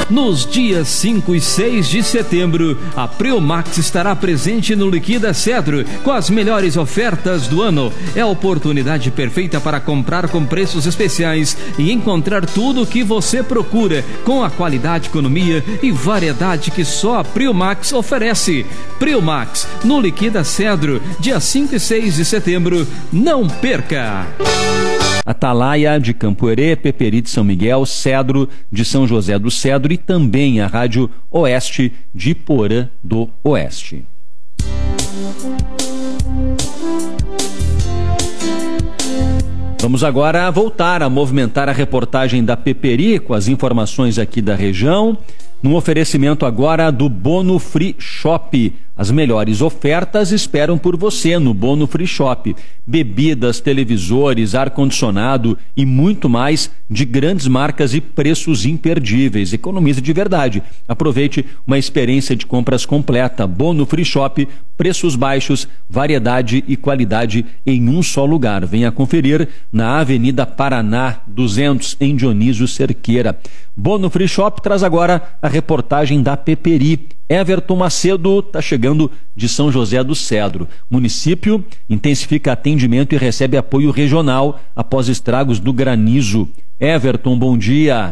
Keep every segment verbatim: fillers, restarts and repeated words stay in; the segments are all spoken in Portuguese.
Nos dias cinco e seis de setembro, a Priomax estará presente no Liquida Cedro com as melhores ofertas do ano. É a oportunidade perfeita para comprar com preços especiais e encontrar tudo o que você procura com a qualidade, economia e variedade que só a Priomax oferece. Priomax, no Liquida Cedro, dia cinco e seis de setembro. Não perca! Atalaia de Campoerê, Peperi de São Miguel, Cedro de São José do Cedro e também a Rádio Oeste de Porã do Oeste. Vamos agora voltar a movimentar a reportagem da Peperi com as informações aqui da região, num oferecimento agora do Bono Free Shop. As melhores ofertas esperam por você no Bono Free Shop. Bebidas, televisores, ar-condicionado e muito mais de grandes marcas e preços imperdíveis. Economize de verdade. Aproveite uma experiência de compras completa. Bono Free Shop, preços baixos, variedade e qualidade em um só lugar. Venha conferir na Avenida Paraná duzentos, em Dionísio Cerqueira. Bono Free Shop traz agora a reportagem da Peperi. Everton Macedo está chegando de São José do Cedro. Município intensifica atendimento e recebe apoio regional após estragos do granizo. Everton, bom dia.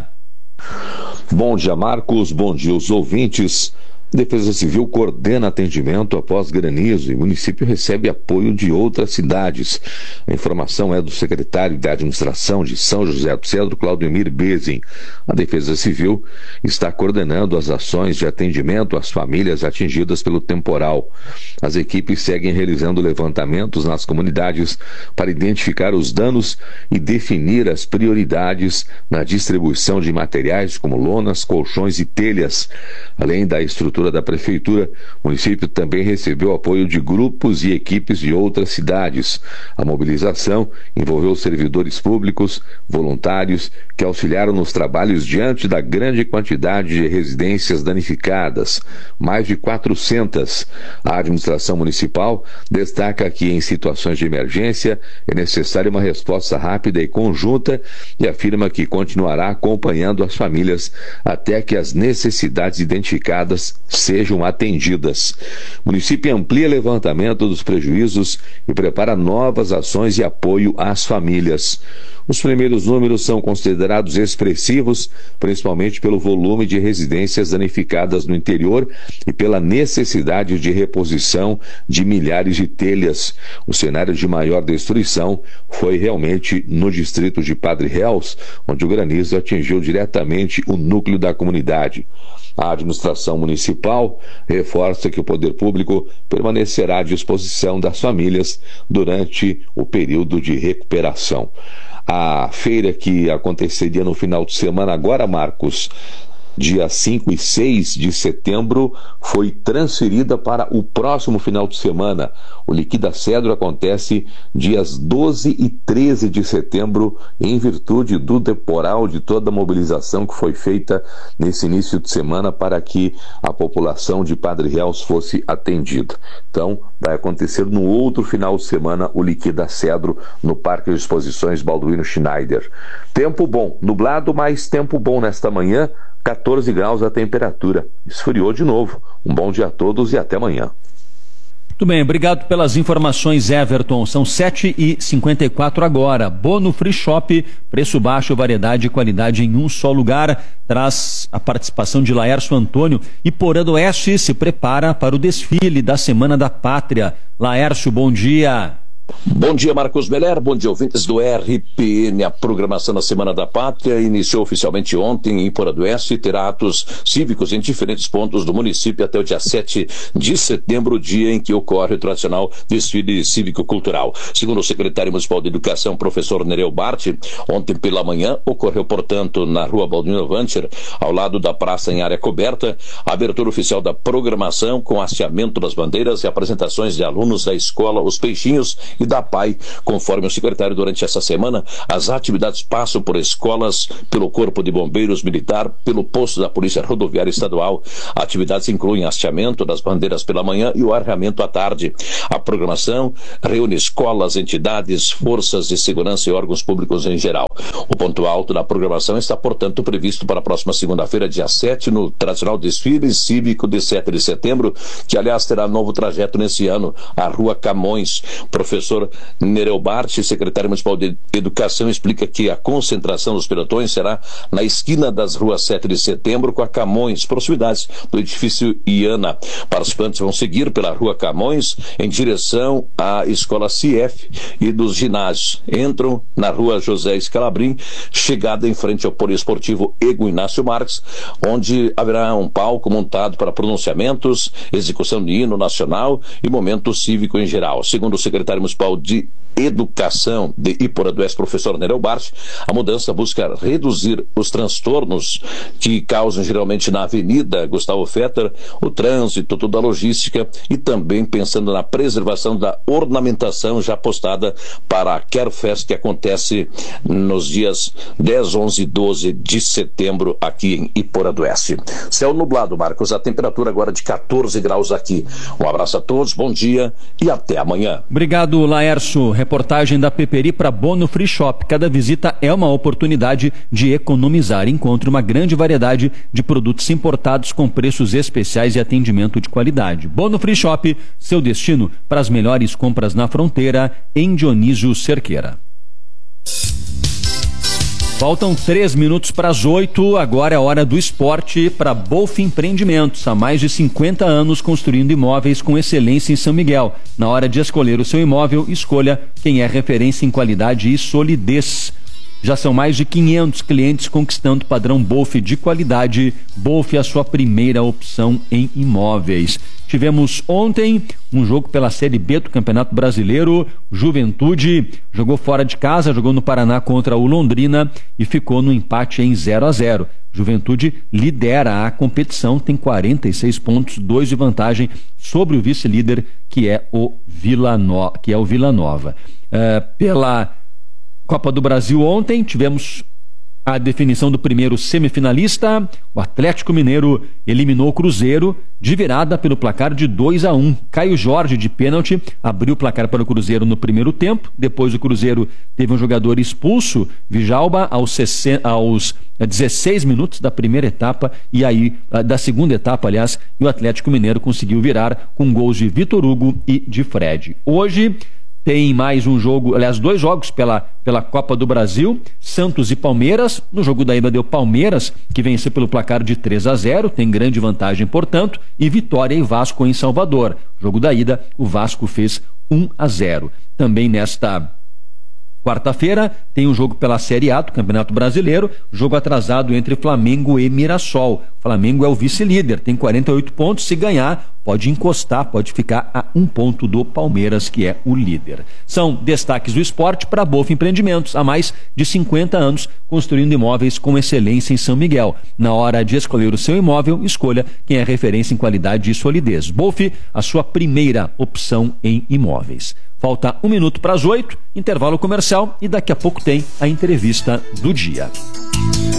Bom dia, Marcos. Bom dia, os ouvintes. Defesa Civil coordena atendimento após granizo e o município recebe apoio de outras cidades. A informação é do secretário de Administração de São José do Cedro, Claudemir Bezin. A Defesa Civil está coordenando as ações de atendimento às famílias atingidas pelo temporal. As equipes seguem realizando levantamentos nas comunidades para identificar os danos e definir as prioridades na distribuição de materiais como lonas, colchões e telhas. Além da estrutura da Prefeitura, o município também recebeu apoio de grupos e equipes de outras cidades. A mobilização envolveu servidores públicos, voluntários, que auxiliaram nos trabalhos diante da grande quantidade de residências danificadas, mais de quatrocentas. A administração municipal destaca que em situações de emergência é necessária uma resposta rápida e conjunta e afirma que continuará acompanhando as famílias até que as necessidades identificadas sejam atendidas. O município amplia levantamento dos prejuízos e prepara novas ações de apoio às famílias. Os primeiros números são considerados expressivos, principalmente pelo volume de residências danificadas no interior e pela necessidade de reposição de milhares de telhas. O cenário de maior destruição foi realmente no distrito de Padre Réus, onde o granizo atingiu diretamente o núcleo da comunidade. A administração municipal reforça que o poder público permanecerá à disposição das famílias durante o período de recuperação. A feira que aconteceria no final de semana agora, Marcos, dia cinco e seis de setembro, foi transferida para o próximo final de semana. O Liquida Cedro acontece dias doze e treze de setembro, em virtude do temporal, de toda a mobilização que foi feita nesse início de semana para que a população de Padre Réus fosse atendida. Então, vai acontecer no outro final de semana o Liquida Cedro no Parque de Exposições Balduino Schneider. Tempo bom, nublado, mas tempo bom nesta manhã. quatorze graus a temperatura. Esfriou de novo. Um bom dia a todos e até amanhã. Muito bem, obrigado pelas informações, Everton. São sete e cinquenta e quatro agora. Bono Free Shop, preço baixo, variedade e qualidade em um só lugar. Traz a participação de Laércio Antônio e Porã do Oeste se prepara para o desfile da Semana da Pátria. Laércio, bom dia. Bom dia, Marcos Beller, bom dia, ouvintes do R P N. A programação da Semana da Pátria iniciou oficialmente ontem em Porã do Oeste e terá atos cívicos em diferentes pontos do município até o dia sete de setembro, dia em que ocorre o tradicional desfile cívico-cultural. Segundo o secretário municipal de Educação, professor Nereu Bart, ontem pela manhã ocorreu, portanto, na rua Baldino Vancher, ao lado da praça em área coberta, a abertura oficial da programação com hasteamento das bandeiras e apresentações de alunos da escola Os Peixinhos, e da P A I. Conforme o secretário, durante essa semana, as atividades passam por escolas, pelo Corpo de Bombeiros Militar, pelo posto da Polícia Rodoviária Estadual. Atividades incluem hasteamento das bandeiras pela manhã e o arreamento à tarde. A programação reúne escolas, entidades, forças de segurança e órgãos públicos em geral. O ponto alto da programação está, portanto, previsto para a próxima segunda-feira, dia sete, no tradicional desfile cívico de sete de setembro, que, aliás, terá novo trajeto nesse ano, a Rua Camões. Professor Nereu Bart, secretário municipal de Educação, explica que a concentração dos pelotões será na esquina das ruas sete de setembro com a Camões, proximidades do edifício Iana. Participantes vão seguir pela Rua Camões em direção à Escola C I F e dos ginásios. Entram na Rua José Scalabrin, chegada em frente ao Poliesportivo Ego Inácio Marques, onde haverá um palco montado para pronunciamentos, execução de hino nacional e momento cívico em geral. Segundo o secretário municipal de Educação de Iporaduense, professor Nereu Bart, a mudança busca reduzir os transtornos que causam geralmente na Avenida Gustavo Fetter, o trânsito, toda a logística, e também pensando na preservação da ornamentação já postada para a Care Fest, que acontece nos dias dez, onze e doze de setembro aqui em Iporaduense. Céu nublado, Marcos, a temperatura agora de quatorze graus aqui. Um abraço a todos, bom dia e até amanhã. Obrigado, Laércio. Reportagem da Peperi para Bono Free Shop. Cada visita é uma oportunidade de economizar. Encontre uma grande variedade de produtos importados com preços especiais e atendimento de qualidade. Bono Free Shop, seu destino para as melhores compras na fronteira, em Dionísio Cerqueira. Faltam três minutos para as oito, agora é a hora do esporte para Bolf Empreendimentos. Há mais de cinquenta anos construindo imóveis com excelência em São Miguel. Na hora de escolher o seu imóvel, escolha quem é referência em qualidade e solidez. Já são mais de quinhentos clientes conquistando o padrão Bolf de qualidade. Bolf é a sua primeira opção em imóveis. Tivemos ontem um jogo pela Série B do Campeonato Brasileiro. Juventude jogou fora de casa, jogou no Paraná contra o Londrina e ficou no empate em zero a zero. Juventude lidera a competição, tem quarenta e seis pontos, dois de vantagem sobre o vice-líder, que é o Vila no... que é o Vila Nova. Uh, pela Copa do Brasil ontem, tivemos a definição do primeiro semifinalista. O Atlético Mineiro eliminou o Cruzeiro de virada pelo placar de dois a um. Caio Jorge, de pênalti, abriu o placar para o Cruzeiro no primeiro tempo. Depois o Cruzeiro teve um jogador expulso, Vijalba, aos, sessenta, aos dezesseis minutos da primeira etapa, e aí da segunda etapa, aliás, e o Atlético Mineiro conseguiu virar com gols de Vitor Hugo e de Fred. Hoje tem mais um jogo, aliás, dois jogos pela, pela Copa do Brasil, Santos e Palmeiras. No jogo da ida deu Palmeiras, que venceu pelo placar de três a zero, tem grande vantagem, portanto, e Vitória e Vasco em Salvador. Jogo da ida, o Vasco fez um a zero. Também nesta quarta-feira tem um jogo pela Série A do Campeonato Brasileiro, jogo atrasado entre Flamengo e Mirassol. O Flamengo é o vice-líder, tem quarenta e oito pontos, se ganhar pode encostar, pode ficar a um ponto do Palmeiras, que é o líder. São destaques do esporte para a Bolf Empreendimentos, há mais de cinquenta anos construindo imóveis com excelência em São Miguel. Na hora de escolher o seu imóvel, escolha quem é referência em qualidade e solidez. Bolf, a sua primeira opção em imóveis. Falta um minuto para as oito, intervalo comercial, e daqui a pouco tem a entrevista do dia.